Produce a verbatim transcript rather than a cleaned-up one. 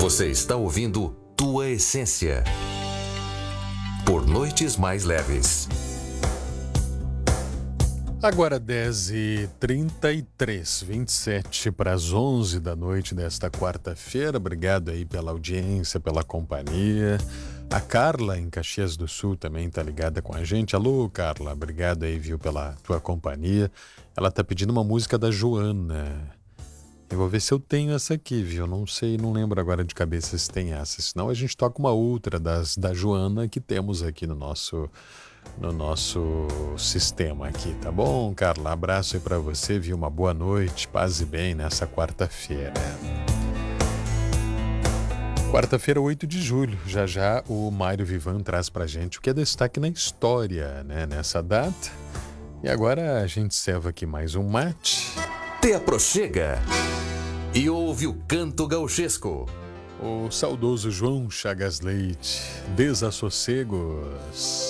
Você está ouvindo Tua Essência por Noites Mais Leves. Agora dez e trinta e três, vinte e sete para as onze da noite desta quarta-feira. Obrigado aí pela audiência, pela companhia. A Carla, em Caxias do Sul, também está ligada com a gente. Alô, Carla, obrigado aí, viu, pela tua companhia. Ela tá pedindo uma música da Joana. Eu vou ver se eu tenho essa aqui, viu? Não sei, não lembro agora de cabeça se tem essa. Senão a gente toca uma outra das, da Joana que temos aqui no nosso, no nosso sistema aqui, tá bom, Carla? Abraço aí pra você, viu? Uma boa noite, paz e bem nessa quarta-feira. Quarta-feira, oito de julho. Já já o Mário Vivan traz pra gente o que é destaque na história, né? Nessa data. E agora a gente serve aqui mais um mate. Te aproxega e ouve o canto gauchesco. O saudoso João Chagas Leite, Desassossegos.